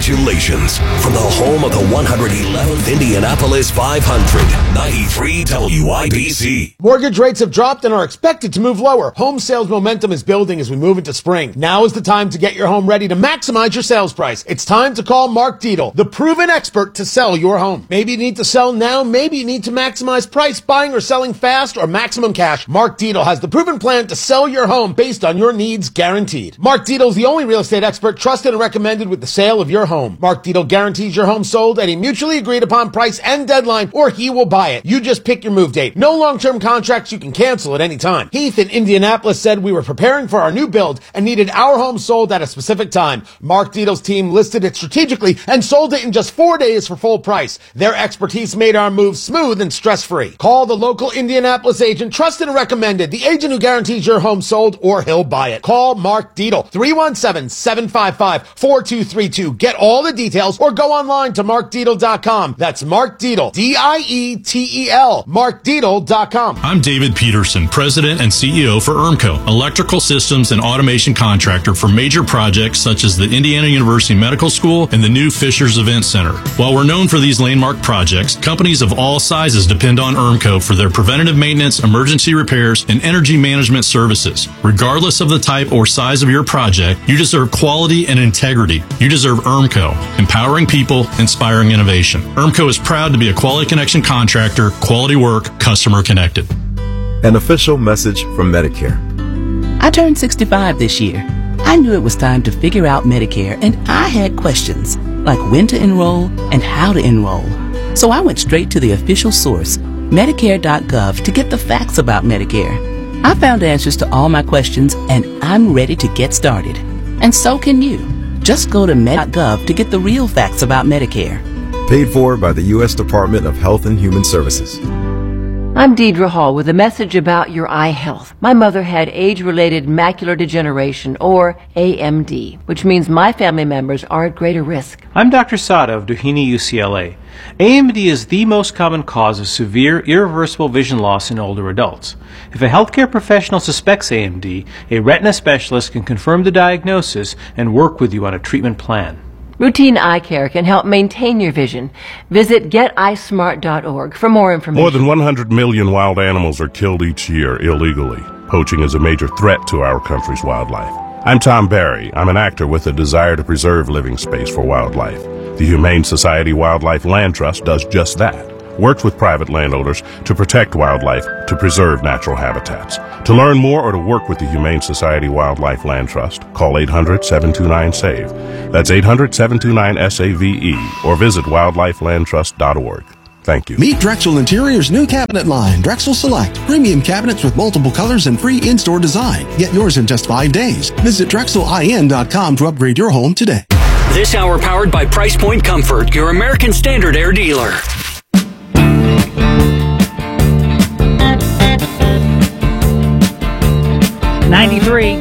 Congratulations from the home of the 111th Indianapolis 500, 93 WIBC. Mortgage rates have dropped and are expected to move lower. Home sales momentum is building as we move into spring. Now is the time to get your home ready to maximize your sales price. It's time to call Mark Dietel, the proven expert to sell your home. Maybe you need to sell now, maybe you need to maximize price, buying or selling fast, or maximum cash. Mark Dietel has the proven plan to sell your home based on your needs, guaranteed. Mark Dietel is the only real estate expert trusted and recommended with the sale of your home. Mark Dietel guarantees your home sold at a mutually agreed upon price and deadline, or he will buy it. You just pick your move date. No long-term contracts you can cancel at any time. Heath in Indianapolis said we were preparing for our new build and needed our home sold at a specific time. Mark Dietel's team listed it strategically and sold it in just 4 days for full price. Their expertise made our move smooth and stress-free. Call the local Indianapolis agent, trusted and recommended, the agent who guarantees your home sold, or he'll buy it. Call Mark Dietel, 317-755-4232. Get all the details or go online to markdietel.com. That's Mark Dietel, Dietel, markdietel.com. I'm David Peterson, President and CEO for ERMCO, electrical systems and automation contractor for major projects such as the Indiana University Medical School and the new Fishers Event Center. While we're known for these landmark projects, companies of all sizes depend on ERMCO for their preventative maintenance, emergency repairs, and energy management services. Regardless of the type or size of your project, you deserve quality and integrity. You deserve ERMCO, empowering people, inspiring innovation. ERMCO is proud to be a Quality Connection contractor, quality work, customer connected. An official message from Medicare. I turned 65 this year. I knew it was time to figure out Medicare, and I had questions, like when to enroll and how to enroll. So I went straight to the official source, Medicare.gov, to get the facts about Medicare. I found answers to all my questions, and I'm ready to get started. And so can you. Just go to Med.gov to get the real facts about Medicare. Paid for by the U.S. Department of Health and Human Services. I'm Deidre Hall with a message about your eye health. My mother had age-related macular degeneration, or AMD, which means my family members are at greater risk. I'm Dr. Sada of Doheny UCLA. AMD is the most common cause of severe, irreversible vision loss in older adults. If a healthcare professional suspects AMD, a retina specialist can confirm the diagnosis and work with you on a treatment plan. Routine eye care can help maintain your vision. Visit geteyesmart.org for more information. More than 100 million wild animals are killed each year illegally. Poaching is a major threat to our country's wildlife. I'm Tom Barry. I'm an actor with a desire to preserve living space for wildlife. The Humane Society Wildlife Land Trust does just that. Works with private landowners to protect wildlife, to preserve natural habitats. To learn more or to work with the Humane Society Wildlife Land Trust, call 800-729-SAVE. That's 800-729-SAVE, or visit wildlifelandtrust.org. Thank you. Meet Drexel Interior's new cabinet line, Drexel Select. Premium cabinets with multiple colors and free in-store design. Get yours in just 5 days. Visit DrexelIN.com to upgrade your home today. This hour powered by Price Point Comfort, your American Standard Air dealer. 93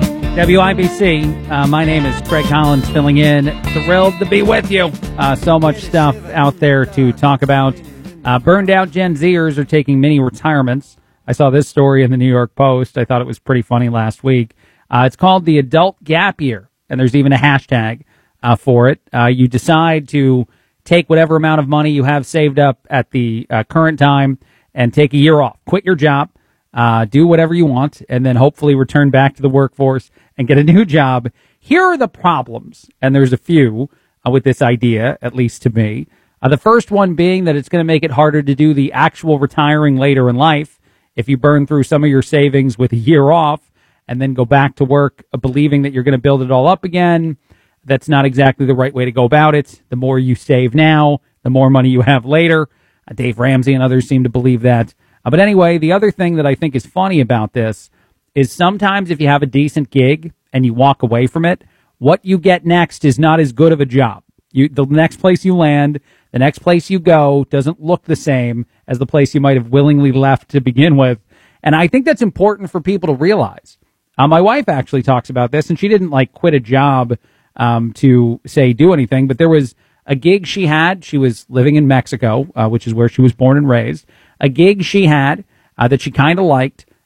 WIBC. My name is Craig Collins, filling in. Thrilled to be with you. So much stuff out there to talk about. Burned out Gen Zers are taking mini retirements. I saw this story in the New York Post. I thought it was pretty funny last week. It's called the Adult Gap Year, and there's even a hashtag for it. You decide to take whatever amount of money you have saved up at the current time and take a year off. Quit your job. Do whatever you want, and then hopefully return back to the workforce and get a new job. Here are the problems, and there's a few with this idea, at least to me. The first one being that it's going to make it harder to do the actual retiring later in life if you burn through some of your savings with a year off and then go back to work believing that you're going to build it all up again. That's not exactly the right way to go about it. The more you save now, the more money you have later. Dave Ramsey and others seem to believe that. But anyway, the other thing that I think is funny about this is sometimes if you have a decent gig and you walk away from it, what you get next is not as good of a job. The next place you land, the next place you go doesn't look the same as the place you might have willingly left to begin with. And I think that's important for people to realize. My wife actually talks about this, and she didn't quit a job to say do anything, but there was a gig she had. She was living in Mexico, which is where she was born and raised. A gig she had that she kind of liked.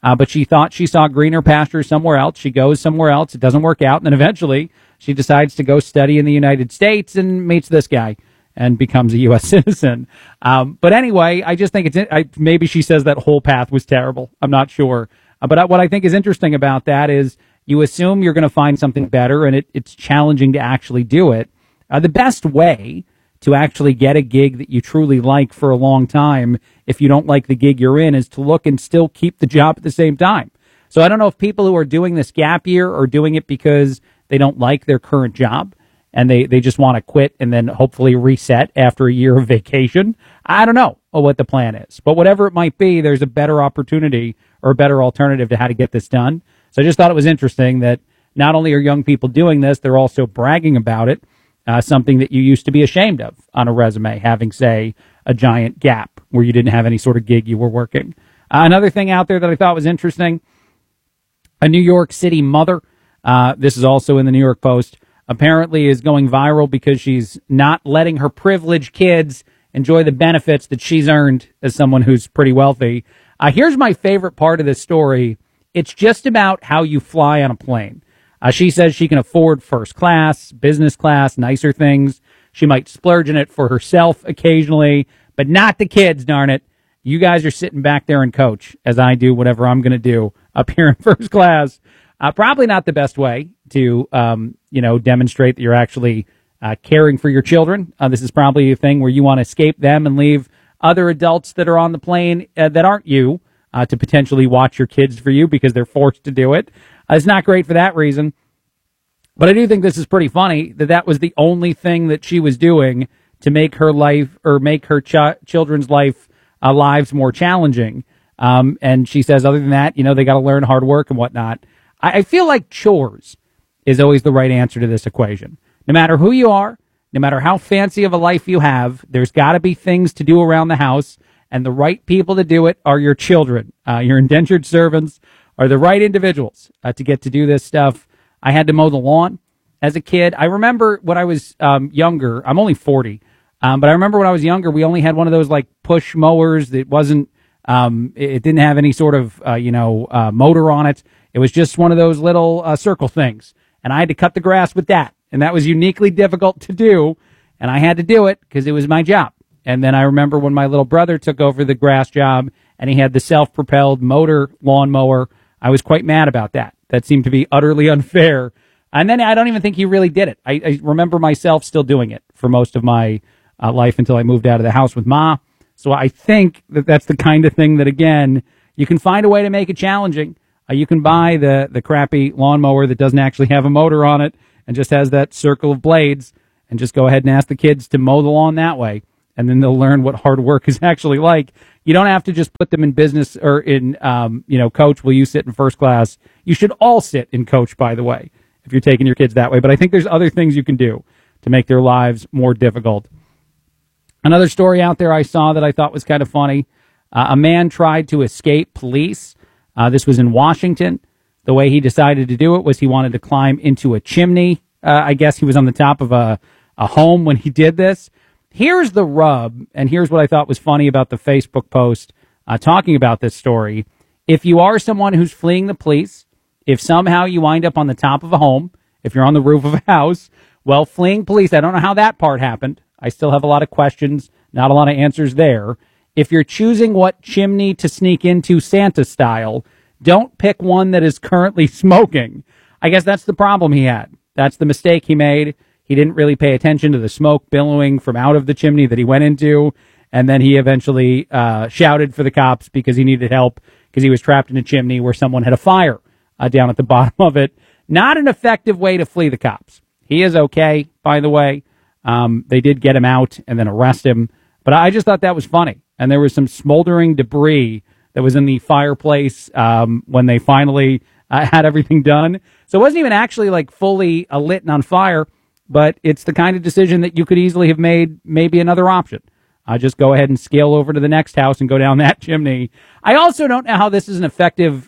But she thought she saw greener pastures somewhere else. She goes somewhere else. It doesn't work out. And then eventually she decides to go study in the United States and meets this guy and becomes a U.S. citizen. But anyway, I just think maybe she says that whole path was terrible. I'm not sure. But what I think is interesting about that is you assume you're going to find something better, and it's challenging to actually do it. The best way to actually get a gig that you truly like for a long time, if you don't like the gig you're in, is to look and still keep the job at the same time. So I don't know if people who are doing this gap year are doing it because they don't like their current job and they just want to quit and then hopefully reset after a year of vacation. I don't know what the plan is. But whatever it might be, there's a better opportunity or a better alternative to how to get this done. So I just thought it was interesting that not only are young people doing this, they're also bragging about it. Something that you used to be ashamed of on a resume, having, say, a giant gap where you didn't have any sort of gig you were working. Another thing out there that I thought was interesting, a New York City mother, this is also in the New York Post, apparently is going viral because she's not letting her privileged kids enjoy the benefits that she's earned as someone who's pretty wealthy. Here's my favorite part of this story. It's just about how you fly on a plane. She says she can afford first class, business class, nicer things. She might splurge in it for herself occasionally, but not the kids, darn it. You guys are sitting back there and coach, as I do whatever I'm going to do up here in first class. Probably not the best way to, demonstrate that you're actually caring for your children. This is probably a thing where you want to escape them and leave other adults that are on the plane that aren't you to potentially watch your kids for you because they're forced to do it. It's not great for that reason. But I do think this is pretty funny that was the only thing that she was doing to make her life or make her children's lives more challenging. And she says, other than that, they got to learn hard work and whatnot. I feel like chores is always the right answer to this equation. No matter who you are, no matter how fancy of a life you have, there's got to be things to do around the house. And the right people to do it are your children. Your indentured servants are the right individuals to get to do this stuff. I had to mow the lawn as a kid. I remember when I was younger, I'm only 40, but I remember when I was younger, we only had one of those like push mowers that wasn't, it didn't have any sort of, motor on it. It was just one of those little circle things. And I had to cut the grass with that. And that was uniquely difficult to do. And I had to do it because it was my job. And then I remember when my little brother took over the grass job and he had the self-propelled motor lawnmower, I was quite mad about that. That seemed to be utterly unfair. And then I don't even think he really did it. I remember myself still doing it for most of my life until I moved out of the house with Ma. So I think that's the kind of thing that, again, you can find a way to make it challenging. You can buy the crappy lawnmower that doesn't actually have a motor on it and just has that circle of blades and just go ahead and ask the kids to mow the lawn that way. And then they'll learn what hard work is actually like. You don't have to just put them in business or in, coach, will you sit in first class? You should all sit in coach, by the way, if you're taking your kids that way. But I think there's other things you can do to make their lives more difficult. Another story out there I saw that I thought was kind of funny. A man tried to escape police. This was in Washington. The way he decided to do it was he wanted to climb into a chimney. I guess he was on the top of a home when he did this. Here's the rub, and here's what I thought was funny about the Facebook post talking about this story. If you are someone who's fleeing the police, if somehow you wind up on the top of a home, if you're on the roof of a house, well, fleeing police, I don't know how that part happened. I still have a lot of questions, not a lot of answers there. If you're choosing what chimney to sneak into Santa style, don't pick one that is currently smoking. I guess that's the problem he had. That's the mistake he made. He didn't really pay attention to the smoke billowing from out of the chimney that he went into. And then he eventually shouted for the cops because he needed help because he was trapped in a chimney where someone had a fire down at the bottom of it. Not an effective way to flee the cops. He is okay, by the way. They did get him out and then arrest him. But I just thought that was funny. And there was some smoldering debris that was in the fireplace when they finally had everything done. So it wasn't even actually like fully lit and on fire. But it's the kind of decision that you could easily have made maybe another option. Just go ahead and scale over to the next house and go down that chimney. I also don't know how this is an effective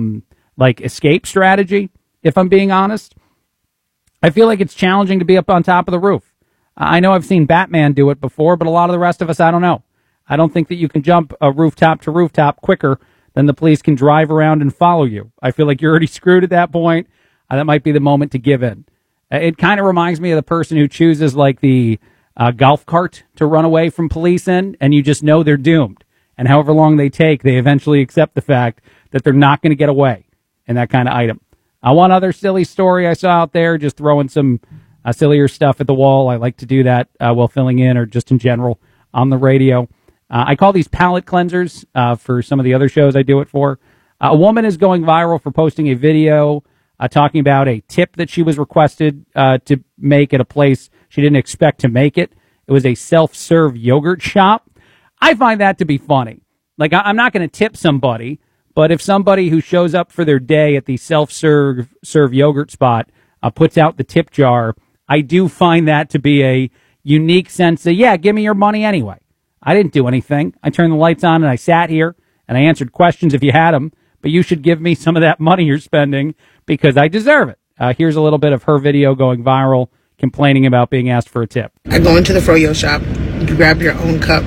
escape strategy, if I'm being honest. I feel like it's challenging to be up on top of the roof. I know I've seen Batman do it before, but a lot of the rest of us, I don't know. I don't think that you can jump a rooftop to rooftop quicker then the police can drive around and follow you. I feel like you're already screwed at that point. That might be the moment to give in. It kind of reminds me of the person who chooses like the golf cart to run away from police in, and you just know they're doomed. And however long they take, they eventually accept the fact that they're not going to get away in that kind of item. One other silly story I saw out there, just throwing some sillier stuff at the wall. I like to do that while filling in or just in general on the radio. I call these palate cleansers for some of the other shows I do it for. A woman is going viral for posting a video talking about a tip that she was requested to make at a place she didn't expect to make it. It was a self-serve yogurt shop. I find that to be funny. Like, I'm not going to tip somebody, but if somebody who shows up for their day at the self-serve yogurt spot puts out the tip jar, I do find that to be a unique sense of, yeah, give me your money anyway. I didn't do anything. I turned the lights on and I sat here and I answered questions if you had them, but you should give me some of that money you're spending because I deserve it. Here's a little bit of her video going viral, complaining about being asked for a tip. I go into the froyo shop, you grab your own cup,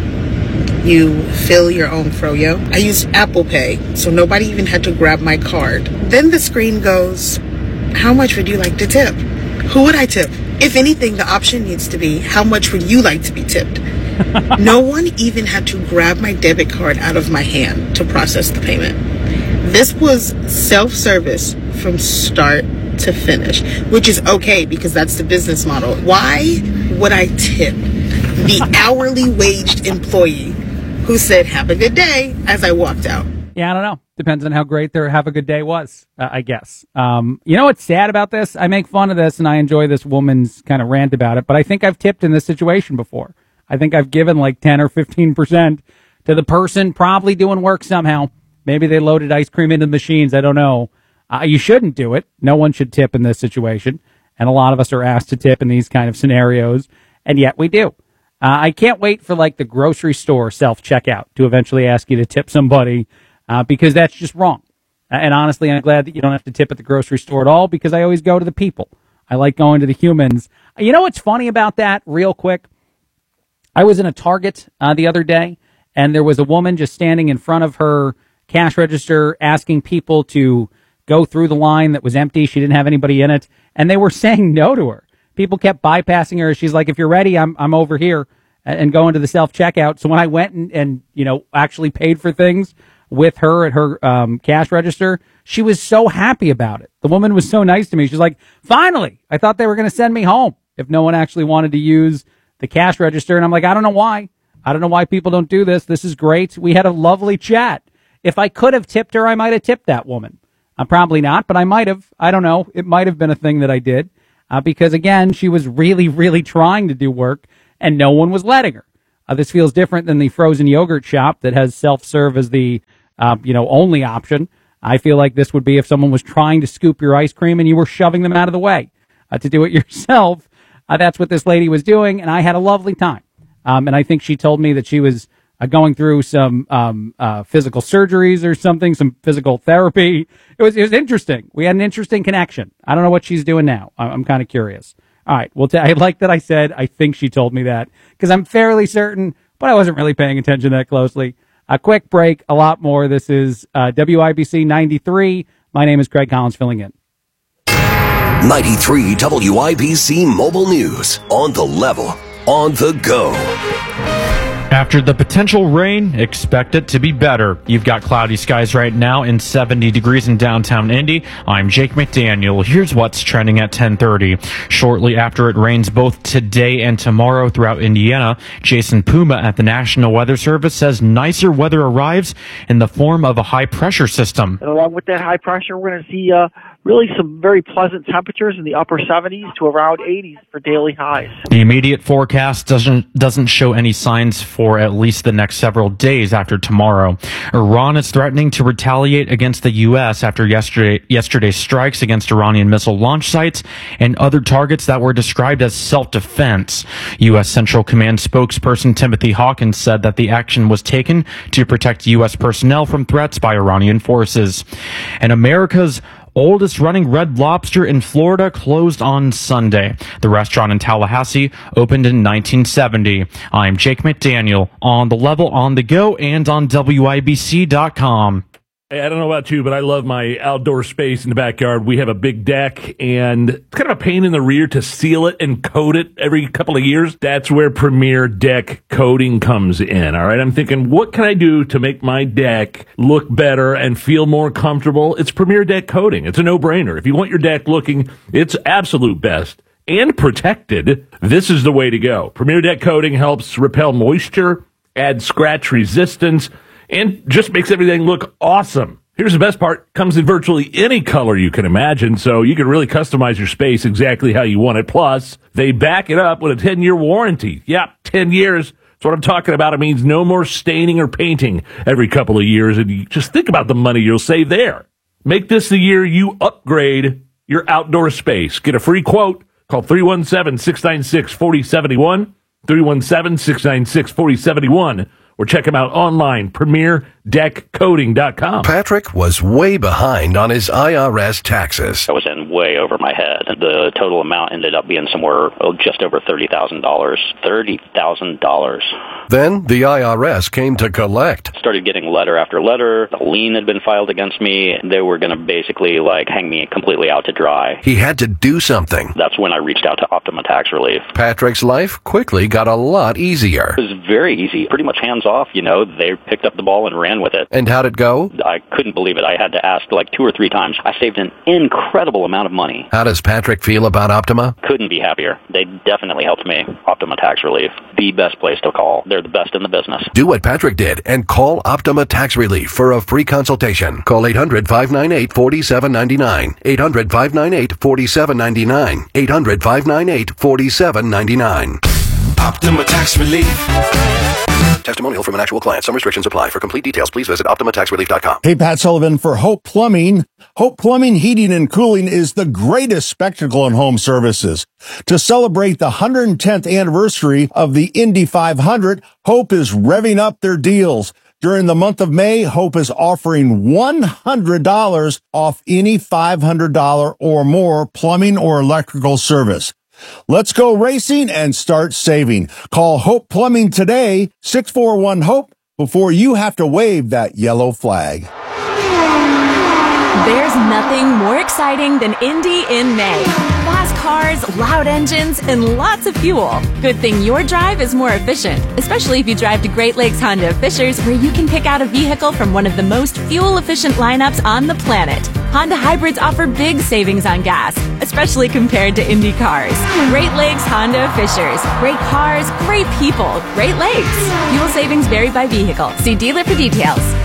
you fill your own froyo. I used Apple Pay, so nobody even had to grab my card. Then the screen goes, how much would you like to tip? Who would I tip? If anything, the option needs to be, how much would you like to be tipped? No one even had to grab my debit card out of my hand to process the payment. This was self-service from start to finish, which is okay because that's the business model. Why would I tip the hourly waged employee who said, have a good day, as I walked out? Yeah, I don't know. Depends on how great their have a good day was, I guess. You know what's sad about this? I make fun of this and I enjoy this woman's kind of rant about it, but I think I've tipped in this situation before. I think I've given like 10 or 15% to the person probably doing work somehow. Maybe they loaded ice cream into the machines. I don't know. You shouldn't do it. No one should tip in this situation. And a lot of us are asked to tip in these kind of scenarios. And yet we do. I can't wait for like the grocery store self-checkout to eventually ask you to tip somebody because that's just wrong. And honestly, I'm glad that you don't have to tip at the grocery store at all because I always go to the people. I like going to the humans. You know what's funny about that real quick? I was in a Target the other day and there was a woman just standing in front of her cash register asking people to go through the line that was empty. She didn't have anybody in it. And they were saying no to her. People kept bypassing her. She's like, if you're ready, I'm over here and going to the self-checkout. So when I went and you know, actually paid for things with her at her cash register, she was so happy about it. The woman was so nice to me. She's like, finally, I thought they were going to send me home if no one actually wanted to use the cash register. And I'm like, I don't know why. I don't know why people don't do this. This is great. We had a lovely chat. If I could have tipped her, I might have tipped that woman. Probably not, but I might have. I don't know. It might have been a thing that I did because, again, she was really, really trying to do work and no one was letting her. This feels different than the frozen yogurt shop that has self-serve as the, only option. I feel like this would be if someone was trying to scoop your ice cream and you were shoving them out of the way to do it yourself. That's what this lady was doing, and I had a lovely time. And I think she told me that she was going through some physical surgeries or something, some physical therapy. It was interesting. We had an interesting connection. I don't know what she's doing now. I'm kind of curious. All right. Well, I like that I said I think she told me that because I'm fairly certain, but I wasn't really paying attention that closely. A quick break, a lot more. This is WIBC 93. My name is Craig Collins filling in. 93 WIBC Mobile News. On the level, on the go. After the potential rain, expect it to be better. You've got cloudy skies right now and 70 degrees in downtown Indy. I'm Jake McDaniel. Here's what's trending at 10:30. Shortly after it rains both today and tomorrow throughout Indiana, Jason Puma at the National Weather Service says nicer weather arrives in the form of a high-pressure system. And along with that high pressure, we're going to see really some very pleasant temperatures in the upper 70s to around 80s for daily highs. The immediate forecast doesn't show any signs for at least the next several days after tomorrow. Iran is threatening to retaliate against the U.S. after yesterday's strikes against Iranian missile launch sites and other targets that were described as self-defense. U.S. Central Command spokesperson Timothy Hawkins said that the action was taken to protect U.S. personnel from threats by Iranian forces. And America's oldest running Red Lobster in Florida closed on Sunday. The restaurant in Tallahassee opened in 1970. I'm Jake McDaniel on the level, on the go, and on WIBC.com. Hey, I don't know about you, but I love my outdoor space in the backyard. We have a big deck, and it's kind of a pain in the rear to seal it and coat it every couple of years. That's where Premier Deck Coating comes in, all right? I'm thinking, what can I do to make my deck look better and feel more comfortable? It's Premier Deck Coating. It's a no-brainer. If you want your deck looking its absolute best and protected, this is the way to go. Premier Deck Coating helps repel moisture, add scratch resistance, and just makes everything look awesome. Here's the best part. Comes in virtually any color you can imagine, so you can really customize your space exactly how you want it. Plus, they back it up with a 10-year warranty. Yep, 10 years. That's what I'm talking about. It means no more staining or painting every couple of years, and you just think about the money you'll save there. Make this the year you upgrade your outdoor space. Get a free quote. Call 317-696-4071, 317-696-4071. Or check him out online, PremierDeckCoating.com. Patrick was way behind on his IRS taxes. I was in way over my head. The total amount ended up being somewhere just over $30,000. $30,000. Then the IRS came to collect. Started getting letter after letter. A lien had been filed against me. They were going to basically hang me completely out to dry. He had to do something. That's when I reached out to Optima Tax Relief. Patrick's life quickly got a lot easier. It was very easy, pretty much hands off. They picked up the ball and ran with it. And how'd it go? I couldn't believe it. I had to ask 2 or 3 times. I saved an incredible amount of money. How does Patrick feel about Optima? Couldn't be happier. They definitely helped me. Optima Tax Relief, the best place to call. They're the best in the business. Do what Patrick did and call Optima Tax Relief for a free consultation. Call 800-598-4799. 800-598-4799. 800-598-4799. Optima Tax Relief. Testimonial from an actual client. Some restrictions apply. For complete details, please visit OptimaTaxRelief.com. Hey, Pat Sullivan for Hope Plumbing. Hope Plumbing, Heating, and Cooling is the greatest spectacle in home services. To celebrate the 110th anniversary of the Indy 500, Hope is revving up their deals. During the month of May, Hope is offering $100 off any $500 or more plumbing or electrical service. Let's go racing and start saving. Call Hope Plumbing today, 641-HOPE, before you have to wave that yellow flag. There's nothing more exciting than Indy in May. Fast cars, loud engines, and lots of fuel. Good thing your drive is more efficient, especially if you drive to Great Lakes Honda of Fishers, where you can pick out a vehicle from one of the most fuel-efficient lineups on the planet. Honda hybrids offer big savings on gas, especially compared to Indy cars. Great Lakes Honda of Fishers. Great cars, great people, Great Lakes. Fuel savings vary by vehicle. See dealer for details.